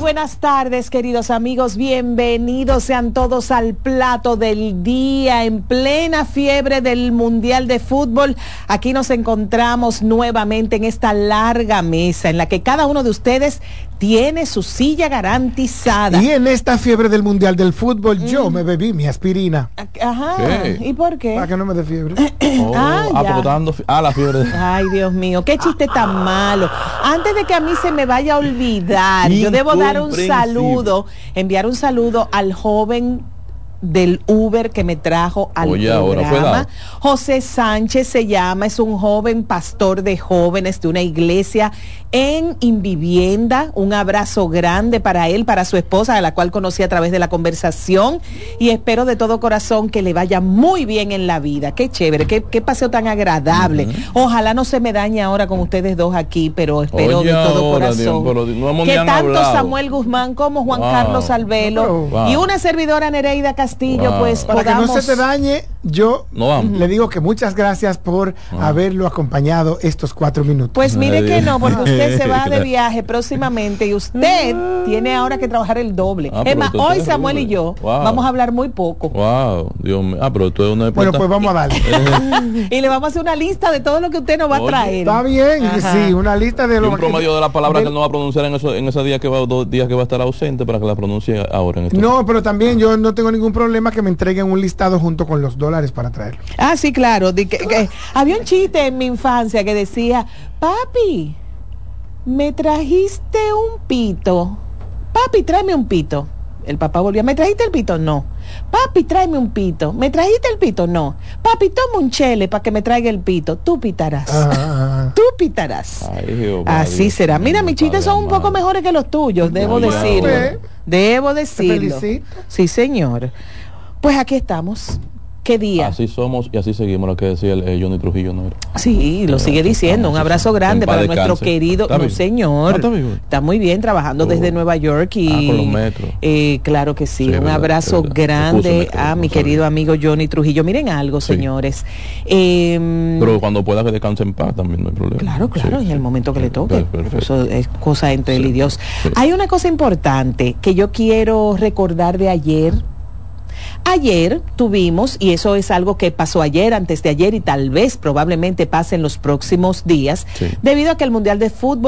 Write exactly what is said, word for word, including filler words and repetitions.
buenas tardes, queridos amigos. Bienvenidos sean todos al plato del día en plena fiebre del Mundial de Fútbol. Aquí nos encontramos nuevamente en esta larga mesa en la que cada uno de ustedes tiene su silla garantizada. Y en esta fiebre del Mundial del Fútbol, mm. yo me bebí mi aspirina. Ajá. ¿Qué? ¿Y por qué? Para que no me dé fiebre. Oh, ah, ah, dando, ah, la fiebre. Ay, Dios mío, qué chiste tan malo. Antes de que a mí se me vaya a olvidar, yo debo dar un saludo, enviar un saludo al joven del Uber que me trajo al Oye, programa. Ahora José Sánchez se llama, es un joven pastor de jóvenes de una iglesia en Invivienda. Un abrazo grande para él, para su esposa, a la cual conocí a través de la conversación, y espero de todo corazón que le vaya muy bien en la vida. Qué chévere, qué, qué paseo tan agradable. Uh-huh. Ojalá no se me dañe ahora con ustedes dos aquí, pero espero Oye, de todo ahora, corazón Dios, pero no que tanto hablado. Samuel Guzmán como Juan wow. Carlos Alvelo wow. y una servidora Nereida Castillo, wow. pues para podamos... que no se te dañe, yo no le digo que muchas gracias por uh-huh. haberlo acompañado estos cuatro minutos. Pues mire que no, porque usted se va de viaje próximamente y usted tiene ahora que trabajar el doble. Ah, es más, hoy Samuel y yo wow. vamos a hablar muy poco. Wow, Dios mío. Ah, pero tú es una Bueno, pues vamos a darle. Y le vamos a hacer una lista de todo lo que usted nos va a traer. Está bien, ajá. sí, una lista de lo que... un promedio de las palabras de... que él no va a pronunciar en esos en ese día que va dos días que va a estar ausente para que la pronuncie ahora en estos No, pero también yo no tengo ningún problema que me entreguen un listado junto con los dólares para traerlo. Ah, sí, claro. De que, que, había un chiste en mi infancia que decía, papi, me trajiste un pito. Papi, tráeme un pito. El papá volvía, ¿me trajiste el pito? No. Papi, tráeme un pito. ¿Me trajiste el pito? No. Papi, toma un chele para que me traiga el pito. Tú pitarás. Ah. Tú pitarás. Ay, Jehová, Así Dios será. Mira, mis chistes son un poco mejores que los tuyos, debo no, decirlo. Ya, debo decirlo. Sí, señor. Pues aquí estamos. ¿Qué día? Así somos y así seguimos, lo que decía el, el Johnny Trujillo, ¿no era? Sí, lo sigue diciendo. Un abrazo grande para nuestro querido... No, señor. ¿Está, está muy bien trabajando oh. desde Nueva York y... Ah, con los metros. Eh, claro que sí. sí un verdad, abrazo grande a mi querido amigo Johnny Trujillo. Miren algo, sí. señores. Eh, Pero cuando pueda que descanse en paz también no hay problema. Claro, claro, sí, en el momento que le toque. Perfecto. Eso es cosa entre sí. él y Dios. Sí. Hay una cosa importante que yo quiero recordar de ayer. Ayer tuvimos, y eso es algo que pasó ayer, antes de ayer, y tal vez probablemente pase en los próximos días, sí. debido a que el Mundial de Fútbol